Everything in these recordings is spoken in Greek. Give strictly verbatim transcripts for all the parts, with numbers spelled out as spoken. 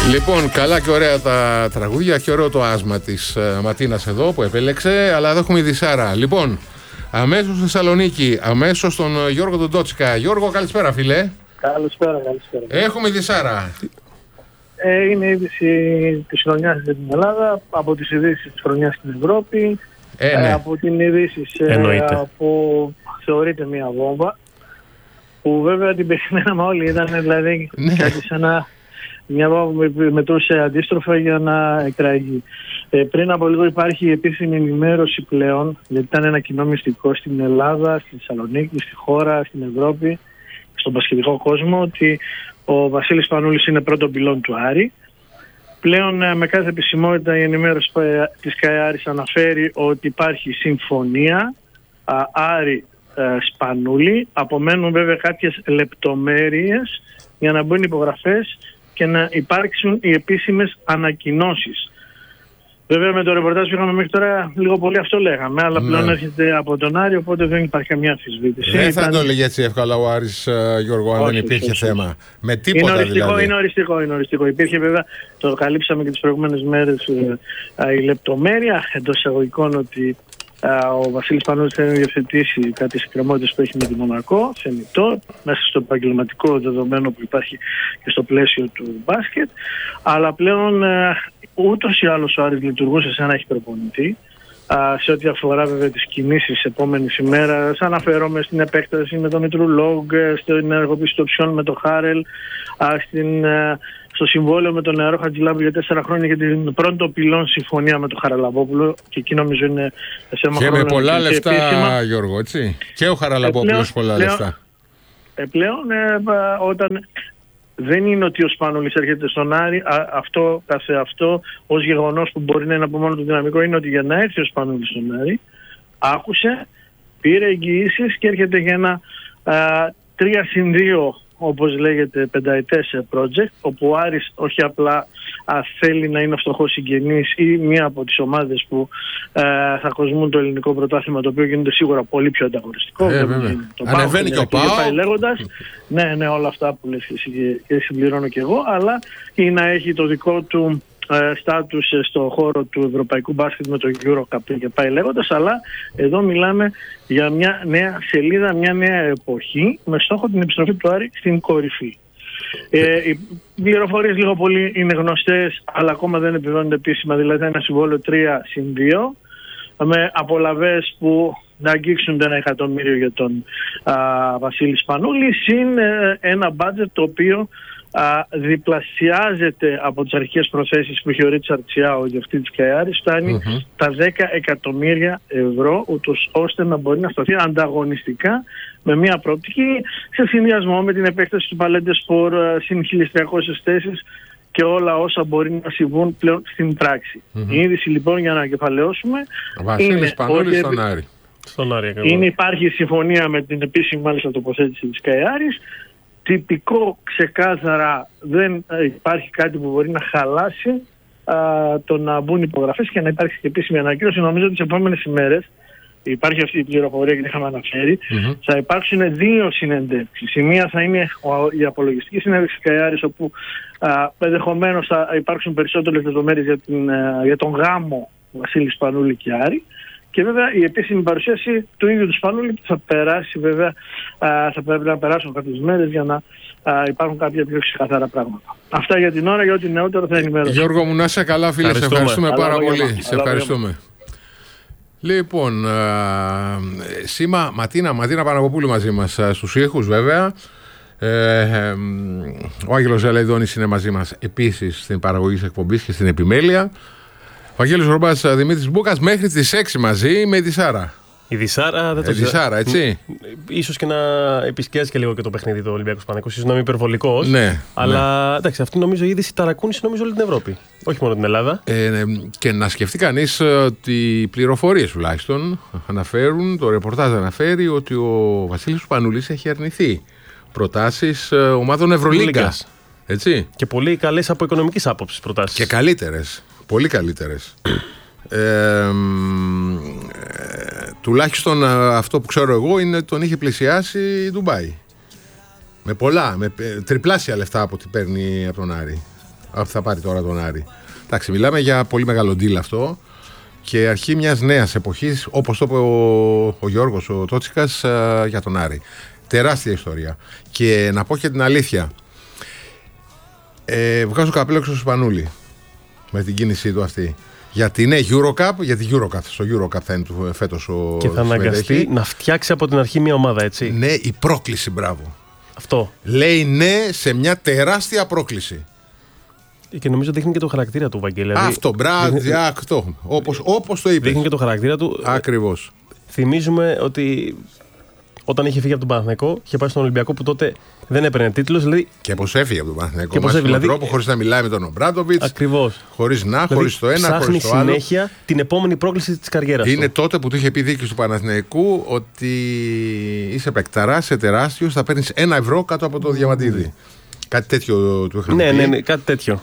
Λοιπόν, καλά και ωραία τα τραγούδια και ωραίο το άσμα της uh, Ματίνας εδώ που επέλεξε, αλλά εδώ έχουμε η Δυσάρα. Λοιπόν, αμέσως στη Θεσσαλονίκη, αμέσως στον uh, Γιώργο τον Τότσικα. Γιώργο, καλησπέρα φίλε. Καλησπέρα, καλησπέρα. Έχουμε η Δυσάρα. Ε, είναι η είδηση της χρονιάς για την Ελλάδα, από τις ειδήσεις της χρονιάς στην Ευρώπη, ε, ναι. ε, από την ειδήσει ε, που θεωρείται μια βόμβα, που βέβαια την περιμέναμε όλοι, ήταν δηλαδή ναι. κάτι σαν να μια βόμβα μετρούσε αντίστροφα για να εκραγεί. Ε, πριν από λίγο υπάρχει επίσημη ενημέρωση πλέον, γιατί ήταν ένα κοινό μυστικό στην Ελλάδα, στη Θεσσαλονίκη, στη χώρα, στην Ευρώπη, στον πασχετικό κόσμο, ότι ο Βασίλης Πανούλης είναι πρώτο πυλόν του Άρη. Πλέον με κάθε επισημότητα η ενημέρωση της ΚΑΕΑΡης αναφέρει ότι υπάρχει συμφωνία Άρη Σπανούλη. Απομένουν βέβαια κάποιες λεπτομέρειες για να μπουν υπογραφές και να υπάρξουν οι επίσημες ανακοινώσεις. Βέβαια με το ρεπορτάζ που είχαμε μέχρι τώρα λίγο πολύ αυτό λέγαμε, αλλά ναι. πλέον έρχεται από τον Άρη, οπότε δεν υπάρχει καμία αμφισβήτηση. Δεν θα Ήταν... το έλεγε έτσι εύκολα ο Άρης, Γιώργο, αν όχι, δεν υπήρχε όχι, θέμα. Όχι. Με τίποτα είναι οριστικό, δηλαδή. Είναι οριστικό, είναι οριστικό. Υπήρχε βέβαια, το καλύψαμε και τις προηγούμενες μέρες, η λεπτομέρεια εντός εισαγωγικών ότι ο Βασίλης Πανούλης θέλει να διευθετήσει κάποιες εκκρεμότητες που έχει με τη Μονακό, θεμιτό, μέσα στο επαγγελματικό δεδομένο που υπάρχει και στο πλαίσιο του μπάσκετ, αλλά πλέον ούτως ή άλλως ο Άρης λειτουργούσε σαν να έχει προπονητή. Σε ό,τι αφορά βέβαια τις κινήσεις της επόμενης ημέρας, αναφέρομαι στην επέκταση με τον Μητρουλόγκ, στην ενεργοποίηση των οψιών με τον Χάρελ, στην, στο συμβόλαιο με τον Νεαρό Χατζηλάμπου για τέσσερα χρόνια για την πρώτο πυλόν συμφωνία με τον Χαραλαμπόπουλο, και εκεί νομίζω είναι σε ένα χρόνο. Και με πολλά λεφτά, επίσημα. Γιώργο, έτσι. Και ο Χαραλαμπόπουλος ε, πολλά πλέον, λεφτά. Ε, πλέον, ε, όταν... Δεν είναι ότι ο Σπανούλης έρχεται στον Άρη, α, αυτό καθε αυτό ως γεγονός που μπορεί να είναι από μόνο το δυναμικό, είναι ότι για να έρθει ο Σπανούλης στον Άρη, άκουσε, πήρε εγγυήσεις και έρχεται για ένα τρία συν δύο, όπως λέγεται, πενταετές project, όπου ο Άρης όχι απλά α, θέλει να είναι φτωχός συγγενής ή μία από τις ομάδες που α, θα κοσμούν το ελληνικό πρωτάθλημα, το οποίο γίνεται σίγουρα πολύ πιο ανταγωνιστικό. Ε, Ανεβαίνει και ο ΠΑΟ. Ναι, ναι, όλα αυτά που λες και, και συμπληρώνω και εγώ, αλλά ή να έχει το δικό του στάτους ε, στο χώρο του ευρωπαϊκού μπάσκετ με το EuroCup και πάει λέγοντας, αλλά εδώ μιλάμε για μια νέα σελίδα, μια νέα εποχή με στόχο την επιστροφή του Άρη στην κορυφή. Ε, οι πληροφορίες λίγο πολύ είναι γνωστές, αλλά ακόμα δεν επιβεβαιώνονται επίσημα, δηλαδή ένα συμβόλαιο τρία συν δύο με απολαβές που να αγγίξουν το ένα εκατομμύριο για τον α, Βασίλη Σπανούλη, συν ε, ένα μπάτζετ το οποίο α, διπλασιάζεται από τις αρχικές προθέσεις που είχε ορίσει Αρτσιάου για αυτή της ΚΑΕΑΡης, φτάνει mm-hmm. τα δέκα εκατομμύρια ευρώ, ούτως ώστε να μπορεί να σταθεί ανταγωνιστικά με μια προοπτική σε συνδυασμό με την επέκταση του Παλέντε Σπορ συν χίλιες τριακόσιες θέσεις και όλα όσα μπορεί να συμβούν πλέον στην πράξη. Mm-hmm. Η είδηση λοιπόν, για να ανακεφαλαιώσουμε, Βασίλης Σπανούλης στον Άρη. Στον Άρη είναι, υπάρχει συμφωνία με την επίσημη μάλιστα τοποθέτηση της ΚΑΕΑΡης. Τυπικό, ξεκάθαρα, δεν υπάρχει κάτι που μπορεί να χαλάσει α, το να μπουν υπογραφές και να υπάρξει και επίσημη ανακοίνωση. Νομίζω ότι τις επόμενες ημέρες, υπάρχει αυτή η πληροφορία και την είχαμε αναφέρει, mm-hmm. θα υπάρξουν δύο συνεντεύξεις. Η μία θα είναι η απολογιστική συνέντευξη της ΚΑΕΑΡης, όπου ενδεχομένως θα υπάρξουν περισσότερες λεπτομέρειες για, για τον γάμο Βασίλη Σπανούλη και Άρη. Και βέβαια η επίσημη παρουσίαση του ίδιου του Σπανούλη θα περάσει, βέβαια, θα πρέπει να περάσουν κάποιες μέρες για να α, υπάρχουν κάποια πιο ξεκαθαρά πράγματα. Αυτά για την ώρα, για ό,τι νεότερο θα ενημερώσω. Γιώργο μου, να είσαι καλά φίλε, ευχαριστούμε. σε ευχαριστούμε πάρα πολύ. Βήμα. Σε ευχαριστούμε. Λοιπόν, α, Σήμα Ματίνα, Ματίνα Παναγοπούλου μαζί μας στους ήχους βέβαια. Ε, ε, ο Άγγελος Ζελαϊδόνης είναι μαζί μας επίσης στην παραγωγή της εκπομπής και στην επιμέλεια. Ο Αγγέλος Ρομπάς, Δημήτρης Μπούκας, μέχρι τις έξι μαζί με τη Σάρα. Η Δυσάρα δεν το ε, Δυσάρα, έτσι. Ίσως και να επισκιάζει και λίγο και το παιχνίδι του Ολυμπιακού Παναθηναϊκού, ίσως να είμαι υπερβολικός. Ναι. Αλλά ναι. εντάξει, αυτή νομίζω η είδηση ταρακούνησε νομίζω όλη την Ευρώπη. Όχι μόνο την Ελλάδα. Ε, ναι, και να σκεφτεί κανείς ότι οι πληροφορίες τουλάχιστον αναφέρουν, το ρεπορτάζ αναφέρει ότι ο Βασίλης Πανούλης έχει αρνηθεί προτάσεις ομάδων Ευρωλίγκας. Έτσι. Και πολύ καλές από οικονομικής άποψης προτάσεις. Και καλύτερες. Πολύ καλύτερες. Ε, ε, τουλάχιστον αυτό που ξέρω εγώ είναι ότι τον είχε πλησιάσει η Ντουμπάι. Με πολλά, με τριπλάσια λεφτά από ό,τι παίρνει από τον Άρη. θα πάρει τώρα τον Άρη. Εντάξει, μιλάμε για πολύ μεγάλο deal αυτό και αρχή μιας νέας εποχής, όπως το είπε ο, ο Γιώργος, ο Τότσικας, α, για τον Άρη. Τεράστια ιστορία. Και να πω και την αλήθεια, ε, βγάζω καπέλο στο Σπανούλη με την κίνησή του αυτή. Γιατί είναι Eurocup, γιατί Eurocup, στο Eurocup θα είναι φέτος ο. Και θα αναγκαστεί να φτιάξει από την αρχή μια ομάδα, έτσι. Ναι, η πρόκληση, μπράβο. Αυτό. Λέει ναι σε μια τεράστια πρόκληση. Και νομίζω δείχνει και το χαρακτήρα του, Βαγγέλη. Αυτό, μπράβο, δείχνει... αυτό. Όπως, όπως το είπες. Δείχνει και το χαρακτήρα του. Ακριβώς. Θυμίζουμε ότι όταν είχε φύγει από τον Παναθηναϊκό, είχε πάει στον Ολυμπιακό που τότε δεν έπαιρνε τίτλος. Δηλαδή... Και πώς έφυγε από τον Παναθηναϊκό. Και πώς έφυγε. Δηλαδή... τρόπο, χωρίς να μιλάει με τον Ομπράντοβιτς. Ακριβώς. Χωρίς να, δηλαδή, χωρίς το ένα, χωρίς το άλλο. Ψάχνει συνέχεια την επόμενη πρόκληση της καριέρας Είναι του. τότε που του είχε πει δίκης του Παναθηναϊκού ότι είσαι παικταράς, είσαι τεράστιος, θα παίρνεις ένα ευρώ κάτω από το διαμαντίδι. Mm. Κάτι τέτοιο του είχαν ναι, πει. Ναι, ναι, κάτι τέτοιο.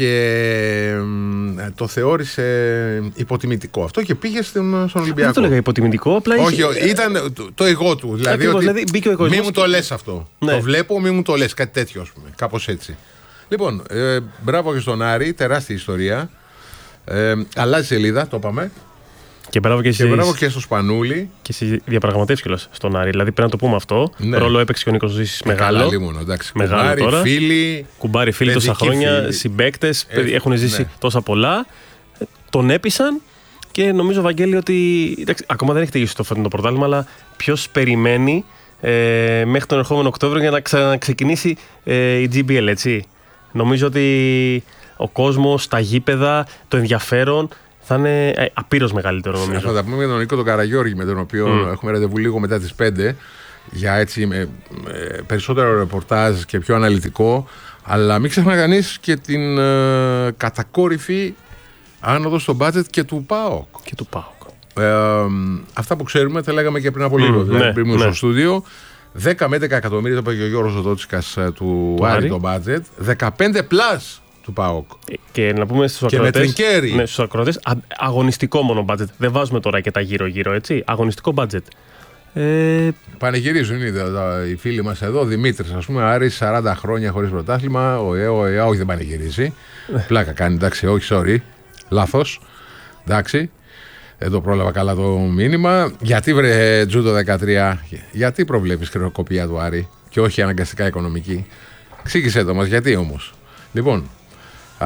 Και το θεώρησε υποτιμητικό αυτό και πήγε στον, στον Ολυμπιακό. Δεν το έλεγα υποτιμητικό, απλά είχε... Όχι, ήταν το, το εγώ του. Δηλαδή, Ακριβώς, ότι δηλαδή μπήκε ο εγωισμός. Μη μου το λες αυτό. Ναι. Το βλέπω, μη μου το λες. Κάτι τέτοιο, ας πούμε. Κάπως έτσι. Λοιπόν, ε, μπράβο και στον Άρη, τεράστια ιστορία. Ε, αλλάζει σελίδα, το είπαμε. Και μπράβο και, και, μπράβο και στο Σπανούλη. Και στις διαπραγματεύσεις κιόλας στον Άρη. Δηλαδή πρέπει να το πούμε αυτό. Ναι. Ρόλο έπαιξε και ο Νίκος Ζήσης μεγάλο. Καλά, λίμωνο, εντάξει. Μεγάλο Κουμπάρι, τώρα. φίλοι. Κουμπάρι, φίλοι τόσα χρόνια. Συμπαίκτες. Ε, έχουν ζήσει ναι. τόσα πολλά. Τον έπεισαν και νομίζω, Βαγγέλη, ότι. Εντάξει, ακόμα δεν έχει τελειώσει το φετινό πρωτάθλημα, αλλά ποιος περιμένει ε, μέχρι τον ερχόμενο Οκτώβριο για να ξαναξεκινήσει ε, η τζι μπι ελ, έτσι. Νομίζω ότι ο κόσμος, τα γήπεδα, το ενδιαφέρον. Θα είναι ε, απείρως μεγαλύτερο, νομίζω. Θα τα πούμε για τον Νίκο τον Καραγιώργη, με τον οποίο mm. έχουμε ραντεβού λίγο μετά τις πέντε, για έτσι με, με περισσότερο ρεπορτάζ και πιο αναλυτικό. Αλλά μην ξεχνά κανείς και την ε, κατακόρυφη άνοδο στο μπάτζετ και του ΠΑΟΚ. Και του ΠΑΟΚ. Ε, αυτά που ξέρουμε τα λέγαμε και πριν από λίγο. Mm, δηλαδή, ναι, πριν ναι. στο στούντιο. δέκα με έντεκα εκατομμύρια, το είπε και ο Γιώργος Οδότσικας του Άρη το μπάτζετ. δεκαπέντε πλάς του ΠΑΟΚ. Και να πούμε στους ακροατές, ναι, στους ακροατές, αγωνιστικό μόνο μπάτζετ. Δεν βάζουμε τώρα και τα γύρω-γύρω, έτσι. Αγωνιστικό μπάτζετ. Ε... Πανηγυρίζουν είδε, οι φίλοι μας εδώ. Δημήτρης, ας πούμε, Άρης σαράντα χρόνια χωρίς πρωτάθλημα. Ο ΕΟ, ο ΕΟ, όχι δεν πανηγυρίζει. Πλάκα κάνει, εντάξει, όχι, sorry. Λάθος. Εντάξει. Δεν το πρόλαβα καλά το μήνυμα. Γιατί βρε Τζούντο δεκατρία, γιατί προβλέπεις χρεοκοπία του Άρη και όχι αναγκαστικά οικονομική? Ξήγησέ το μας, γιατί όμως. Λοιπόν. Α,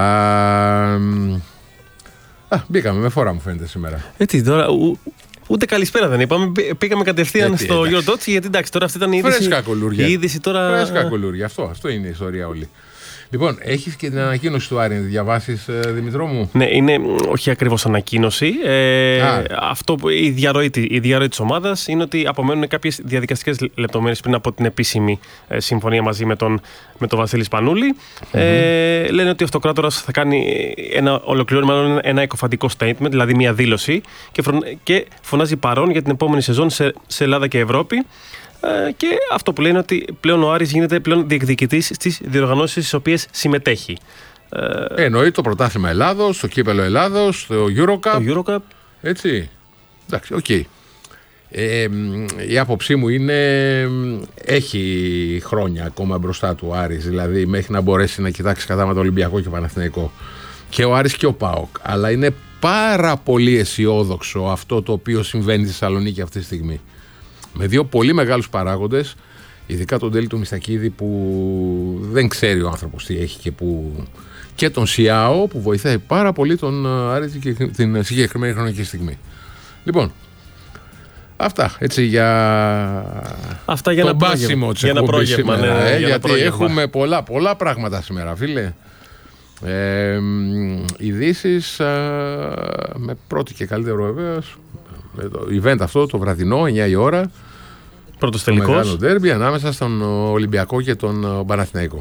α, μπήκαμε με φορά, μου φαίνεται σήμερα. Έτσι τώρα, ου, ούτε καλησπέρα δεν είπαμε. Πήγαμε κατευθείαν έτσι, στο Eurodots, γιατί εντάξει, τώρα αυτή ήταν η είδηση. Φρέσκα κολούρια. Η είδηση τώρα... Φρέσκα κολούρια. Αυτό, αυτό είναι η ιστορία όλη. Λοιπόν, έχεις και την ανακοίνωση του Άρη να τη διαβάσεις, Δημητρό μου? Ναι, είναι όχι ακριβώς ανακοίνωση. Ε, αυτό που, η, διαρροή, η διαρροή της ομάδας είναι ότι απομένουν κάποιες διαδικαστικές λεπτομέρειες πριν από την επίσημη ε, συμφωνία μαζί με τον, με τον Βασίλη Σπανούλη. Mm-hmm. Ε, λένε ότι ο Αυτοκράτορας θα κάνει ένα ολοκληρώνει μάλλον ένα εκοφαντικό statement, δηλαδή μια δήλωση, και, φρον, και φωνάζει παρόν για την επόμενη σεζόν σε, σε Ελλάδα και Ευρώπη. Και αυτό που λένε ότι πλέον ο Άρης γίνεται πλέον διεκδικητής στις διοργανώσεις στις οποίες συμμετέχει. Ε, εννοεί το πρωτάθλημα Ελλάδος, το κύπελο Ελλάδος, το Eurocup. Το Eurocup. Έτσι. Εντάξει, οκ. Okay. Ε, η άποψή μου είναι έχει χρόνια ακόμα μπροστά του Άρης, δηλαδή μέχρι να μπορέσει να κοιτάξει κατάματα το Ολυμπιακό και Παναθηναϊκό. Και ο Άρης και ο ΠΑΟΚ. Αλλά είναι πάρα πολύ αισιόδοξο αυτό το οποίο συμβαίνει στη Θεσσαλονίκη αυτή τη στιγμή. Με δύο πολύ μεγάλους παράγοντες, ειδικά τον Τέλη του Μιστακίδη που δεν ξέρει ο άνθρωπος τι έχει και, που... και τον Σιάο που βοηθάει πάρα πολύ τον Άρη την συγκεκριμένη χρονική στιγμή. Λοιπόν, αυτά έτσι για, αυτά για το ένα μπάσιμο της εκπομπής σήμερα, ναι, ε, για γιατί έχουμε πολλά, πολλά πράγματα σήμερα, φίλε. Ε, ειδήσεις α, με πρώτη και καλύτερο βεβαίως το event αυτό το βραδινό εννιά η ώρα, πρώτος τελικός, το μεγάλο ντέρμπι ανάμεσα στον Ολυμπιακό και τον Παναθηναϊκό.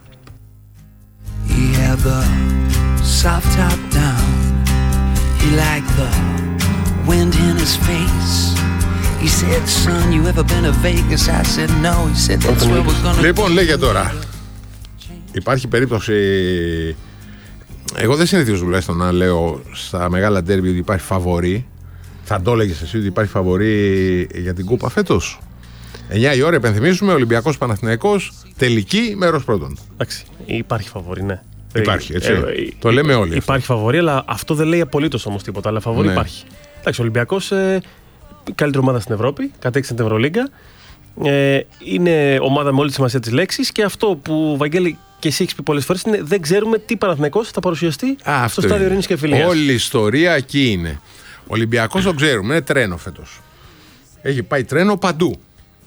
Λοιπόν, λέγε τώρα, υπάρχει περίπτωση, εγώ δεν συνηθίζω τουλάχιστον να λέω στα μεγάλα ντέρμπι ότι υπάρχει φαβορί. Θα το έλεγες εσύ ότι υπάρχει φαβορί για την κούπα φέτος? εννιά η ώρα, επενθυμίσουμε, Ολυμπιακός Παναθηναϊκός, τελική, μέρος πρώτον. Εντάξει, υπάρχει φαβορί, ναι. Υπάρχει, έτσι. Ε, το λέμε όλοι. Υπάρχει αυτό. Φαβορί, αλλά αυτό δεν λέει απολύτως όμως τίποτα. Αλλά φαβορί ναι. υπάρχει. Εντάξει, ο Ολυμπιακός ε, η καλύτερη ομάδα στην Ευρώπη, κατέκτησε την Ευρωλίγκα. Ε, είναι ομάδα με όλη τη σημασία της λέξης και αυτό που, Βαγγέλη, και εσύ έχεις πει πολλές φορές είναι δεν ξέρουμε τι Παναθηναϊκός θα παρουσιαστεί Α, στο στάδιο Ειρήνης και Φιλίας. Όλη η ιστορία εκεί είναι. Ο Ολυμπιακός το ξέρουμε, είναι τρένο φέτος. Έχει πάει τρένο παντού.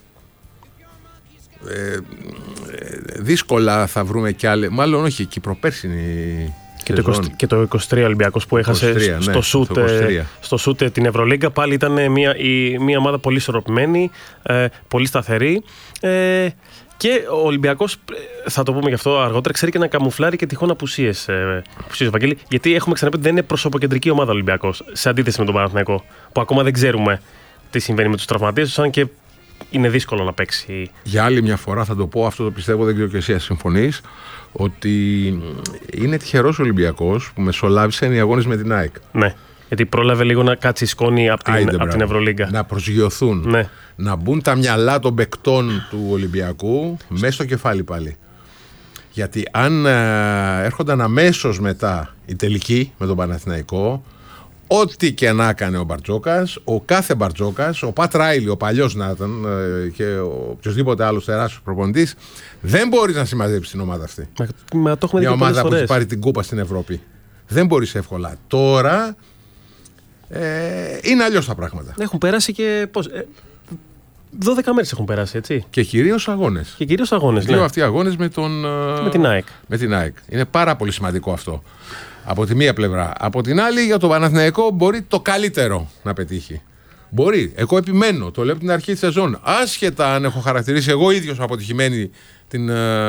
Ε, ε, δύσκολα θα βρούμε κι άλλοι. Μάλλον όχι, εκεί προπέρσινη. Και το, είκοσι, και το είκοσι τρία Ολυμπιακός που έχασε είκοσι τρία, στο, ναι, σούτ, στο σούτ την Ευρωλίγκα. Πάλι ήταν μια, η, μια ομάδα πολύ ισορροπημένη, ε, πολύ σταθερή. Ε, και ο Ολυμπιακός, θα το πούμε γι' αυτό αργότερα, ξέρει και να καμουφλάρει και τυχόν απουσίες, ε, απουσίες Βαγγέλη. Γιατί έχουμε ξαναπεί ότι δεν είναι προσωποκεντρική ομάδα ο Ολυμπιακός, σε αντίθεση με τον Παναθηναϊκό, που ακόμα δεν ξέρουμε τι συμβαίνει με τους τραυματίες, αν και είναι δύσκολο να παίξει. Για άλλη μια φορά θα το πω, αυτό το πιστεύω, δεν ξέρω και εσύ αν συμφωνείς, ότι είναι τυχερός ο Ολυμπιακός που μεσολάβησε οι αγώνες με την ΑΕΚ. Ναι, γιατί πρόλαβε λίγο να κάτσει σκόνη από την, απ την Ευρωλίγκα. Να προσγειωθούν, ναι. να μπουν τα μυαλά των παικτών του Ολυμπιακού μέσα στο κεφάλι πάλι. Γιατί αν ε, έρχονταν αμέσως μετά η τελική με τον Παναθηναϊκό, ό,τι και να έκανε ο Μπαρτζόκας, ο κάθε Μπαρτζόκας, ο Πατ Ράιλι, ο παλιός να ήταν και ο οποιοσδήποτε άλλος τεράστιος προπονητής, δεν μπορείς να συμμαζέψεις την ομάδα αυτή. Μα, μα το έχουμε μια ομάδα που έχει πάρει την κούπα στην Ευρώπη. Δεν μπορείς εύκολα. Τώρα ε, είναι αλλιώς τα πράγματα. Έχουν περάσει και πώς, ε, δώδεκα μέρες έχουν περάσει, έτσι. Και κυρίως αγώνες. Και κυρίως αγώνες, δύο ναι. αυτοί αγώνες με, τον, με την ΑΕΚ. Με την ΑΕΚ. Είναι πάρα πολύ σημαντικό αυτό. Από τη μία πλευρά. Από την άλλη, για τον Παναθηναϊκό μπορεί το καλύτερο να πετύχει. Μπορεί. Εγώ επιμένω. Το λέω από την αρχή της σεζόν. Άσχετα αν έχω χαρακτηρίσει εγώ ίδιος αποτυχημένη την,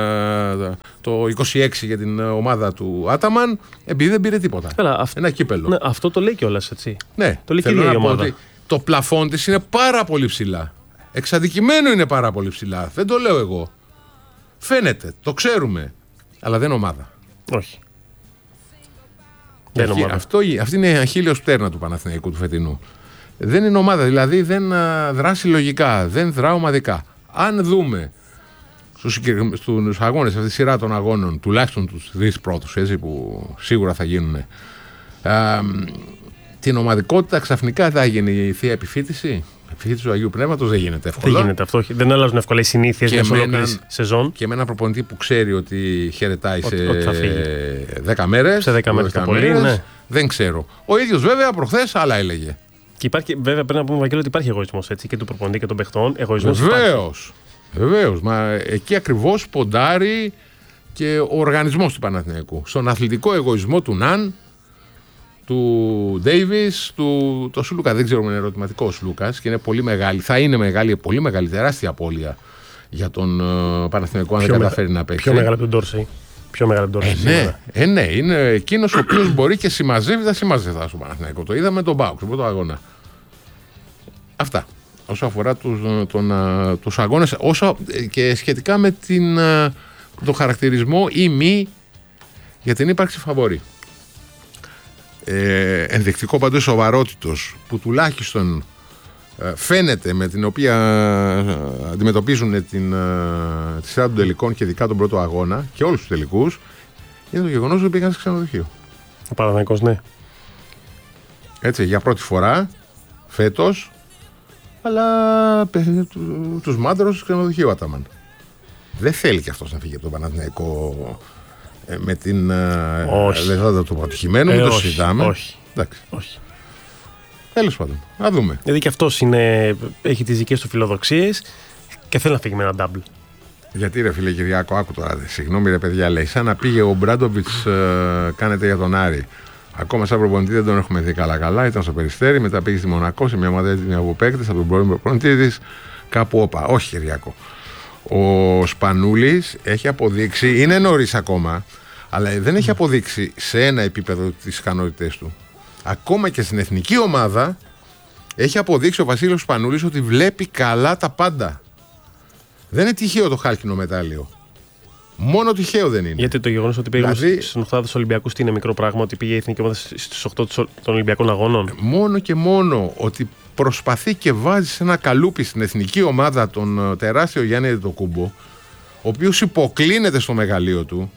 το είκοσι έξι για την ομάδα του Άταμαν, επειδή δεν πήρε τίποτα. Καλά, αυ... Ένα κύπελο. Ναι, αυτό το λέει κιόλας, έτσι. Ναι, το λέει και η ομάδα. Ότι το πλαφόν της είναι πάρα πολύ ψηλά. Εξαδικημένο είναι πάρα πολύ ψηλά. Δεν το λέω εγώ. Φαίνεται. Το ξέρουμε. Αλλά δεν είναι ομάδα. Όχι. Αυτή, αυτό, αυτή είναι η αχίλλειος πτέρνα του Παναθηναϊκού του φετινού. Δεν είναι ομάδα, δηλαδή δεν α, δράσει λογικά, δεν δρά ομαδικά. Αν δούμε στους, στους αγώνες, αυτή τη σειρά των αγώνων, τουλάχιστον τους τρεις πρώτους, έτσι, που σίγουρα θα γίνουν, α, την ομαδικότητα ξαφνικά θα γίνει η θεία επιφύτηση. Επιφύτηση του Αγίου Πνεύματος δεν γίνεται εύκολα. Δεν γίνεται αυτό. Δεν αλλάζουν εύκολα οι συνήθειες μιας ολόκληρης σεζόν. Και με έναν προπονητή που ξέρει ότι χαιρετάει σε δέκα μέρες. Σε δέκα μέρες το πολύ, ναι. Δεν ξέρω. Ο ίδιος βέβαια προχθές άλλα έλεγε. Και υπάρχει, βέβαια, πρέπει να πούμε, Βαγγέλη, ότι υπάρχει εγωισμός, έτσι, και του προπονητή και των παιχτών. Εγωισμός. Βεβαίως. Βεβαίως. Μα εκεί ακριβώς ποντάρει και ο οργανισμός του Παναθηναϊκού. Στον αθλητικό εγωισμό του Ναν, του Ντέιβις, του το Σλούκα. Δεν ξέρω αν είναι ερωτηματικό ο Σλούκας και είναι πολύ μεγάλη. Θα είναι μεγάλη, πολύ μεγάλη, τεράστια απώλεια για τον uh, Παναθηναϊκό αν δεν καταφέρει να παίξει. Πιο μεγάλη από τον Ντόρσεϊ. Πιο μεγάλη από τον Ντόρσεϊ. Ε, ναι, ε, ναι, είναι εκείνος ο οποίος μπορεί και συμμαζεύει, θα συμμαζεύει στον Παναθηναϊκό. Το είδαμε τον Μπάουξ, τον πρώτο αγώνα. Αυτά. Όσο αφορά τους, τον, τους αγώνες, όσο και σχετικά με την, τον χαρακτηρισμό ή μη για την ύπαρξη φαβορί. Ε, ενδεικτικό παντός σοβαρότητος που τουλάχιστον ε, φαίνεται με την οποία ε, αντιμετωπίζουν την, ε, τη σειρά των τελικών και ειδικά τον πρώτο αγώνα και όλους τους τελικούς είναι το γεγονός ότι πήγαν σε ξενοδοχείο. Ο Παναθηναϊκός, ναι. Έτσι, για πρώτη φορά φέτος, αλλά ε, του, τους μάντρους του ξενοδοχείου Άταμαν. Δεν θέλει και αυτός να φύγει από τον Παναθηναϊκό με την λεγόντα του αποτυχημένου, μην το συζητάμε. Όχι. Εντάξει. όχι. Τέλος πάντων, να δούμε. Δηλαδή και αυτός είναι, έχει τις δικές του φιλοδοξίες και θέλει να φύγει με ένα double. Γιατί ρε φίλε Κυριάκο, άκου τώρα, συγγνώμη ρε παιδιά, λέει, σαν να πήγε ο Μπράντοβιτς, ε, κάνετε για τον Άρη. Ακόμα σαν προπονητή δεν τον έχουμε δει καλά-καλά. Ήταν στο Περιστέρι, μετά πήγε στη Μονακό σε μια ομάδα έτοιμη από παίκτες, από τον πρώην προπονητή της. Κάπου όπα. Όχι, Κυριάκο. Ο Σπανούλης έχει αποδείξει, είναι νωρίς ακόμα, αλλά δεν έχει αποδείξει σε ένα επίπεδο τις ικανότητες του. Ακόμα και στην εθνική ομάδα έχει αποδείξει ο Βασίλειος Σπανούλης ότι βλέπει καλά τα πάντα. Δεν είναι τυχαίο το χάλκινο μετάλλιο. Μόνο τυχαίο δεν είναι. Γιατί το γεγονός ότι πήγαμε δηλαδή, στους οχτάδες Ολυμπιακούς είναι μικρό πράγμα, ότι πήγε η εθνική ομάδα στους οκτώ των Ολυμπιακών Αγώνων. Μόνο και μόνο ότι προσπαθεί και βάζει σε ένα καλούπι στην εθνική ομάδα τον τεράστιο Γιάννη Αντετοκούμπο, ο οποίος υποκλίνεται στο μεγαλείο του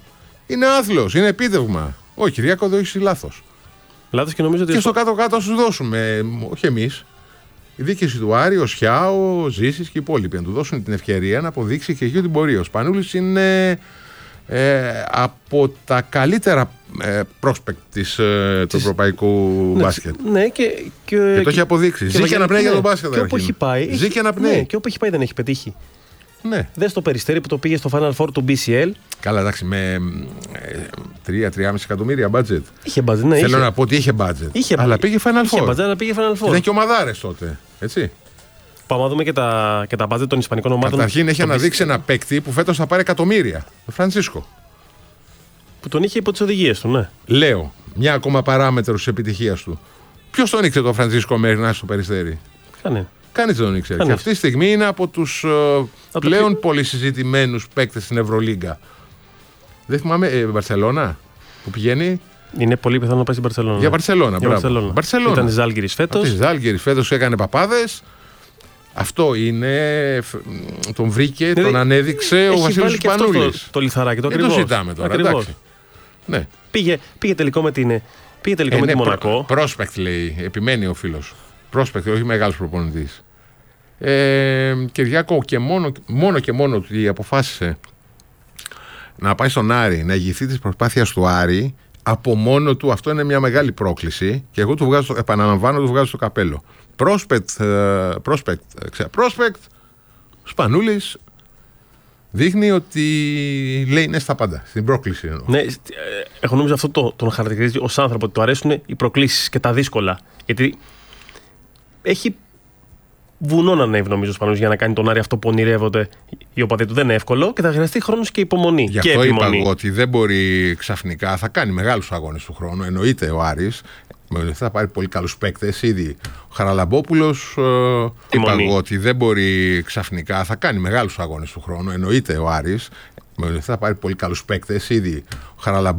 Είναι άθλος, είναι επίτευγμα. Όχι, Κυριάκο, εδώ έχεις λάθος. Λάθος και νομίζω ότι. Και στο κάτω-κάτω σου δώσουμε, όχι εμείς. Η διοίκηση του Άρη, ο Σιάο, ο Ζήσης και οι υπόλοιποι να του δώσουν την ευκαιρία να αποδείξει και εκεί ότι μπορεί. Ο Σπανούλης είναι ε, από τα καλύτερα ε, prospect της, ε, του ευρωπαϊκού ναι, μπάσκετ. Ναι, και, και, και το έχει αποδείξει. Ζει και αναπνέει για τον μπάσκετ. Και όπου έχει πάει. Ζει και αναπνέει. Ναι, και όπου έχει πάει δεν έχει πετύχει. Ναι. Δες το Περιστέρι που το πήγε στο Final Four του μπι σι ελ. Καλά, εντάξει, με τρία με τρία κόμμα πέντε εκατομμύρια budget. Είχε budget, ναι. Θέλω είχε. να πω ότι είχε budget. Είχε, αλλά πήγε Final Four. Είχε budget, αλλά πήγε Final Four. Ήταν και ομαδάρες τότε. Έτσι. Πάμε να δούμε και τα, και τα budget των Ισπανικών ομάδων. Καταρχήν έχει αναδείξει ένα παίκτη που φέτος θα πάρει εκατομμύρια. Ο Φραντσίσκο. Που τον είχε υπό τις οδηγίες του, ναι. Λέω, μια ακόμα παράμετρο της επιτυχίας του. Ποιος τον ήξερε τον Φραντσίσκο μέχρι να είσαι στο Περιστέρι? Κανένα. Κανείς δεν τον ήξερε. Κανείς. Και αυτή τη στιγμή είναι από τους uh, πλέον πιο... πολύ συζητημένους παίκτες στην Ευρωλίγκα. Δεν θυμάμαι, ε, Μπαρσελόνα που πηγαίνει. Είναι πολύ πιθανό να πάει στην Μπαρσελόνα. Για Μπαρσελόνα, μπράβο. Μπαρσελόνα. Ήταν τη Ζάλγκιρις φέτος. Τη Ζάλγκιρις φέτος έκανε παπάδες. Αυτό είναι. Τον βρήκε, ναι, τον ανέδειξε ο Βασίλης Σπανούλης. Το, το λιθαράκι, το ακριβώς. Δεν το ζητάμε τώρα. Εντάξει. Ναι. Πήγε, πήγε τελικό με την, πήγε τελικό ε, με ναι, τη Μονακό. Πρόσπεκτ λέει, επιμένει ο φίλος. Πρόσπεκτ, όχι μεγάλος προπονητής. Ε, Κυριάκο, και μόνο, μόνο και μόνο ότι αποφάσισε να πάει στον Άρη, να ηγηθεί της προσπάθειας του Άρη, από μόνο του αυτό είναι μια μεγάλη πρόκληση και εγώ του βγάζω, επαναλαμβάνω, του βγάζω στο καπέλο. Πρόσπεκτ, πρόσπεκτ, πρόσπεκτ, Σπανούλης δείχνει ότι λέει ναι στα πάντα, στην πρόκληση εννοώ. Ναι, έχω νομίζω αυτό το, τον χαρακτηρίζει ως άνθρωπο, ότι του αρέσουν οι προκλήσεις και τα δύσκολα. Γιατί έχει βουνό να ανέβει νομίζω ο Σπανούλης για να κάνει τον Άρη αυτό που ονειρεύονται οι οπαδοί του. Δεν είναι εύκολο και θα χρειαστεί χρόνος και υπομονή. Γι' και αυτό επιμονή. είπα εγώ ότι δεν μπορεί ξαφνικά, θα κάνει μεγάλους αγώνες του χρόνου. Εννοείται ο Άρης, θα πάρει πολύ καλούς παίκτες ήδη. Ο Χαραλαμπόπουλος, ε, είπα εγώ ότι δεν μπορεί ξαφνικά, θα κάνει μεγάλους αγώνες του χρόνου. Εννοείται ο Άρης, θα πάρει πολύ καλούς παίκτες ήδη. Ο Χαραλαμπόπουλος.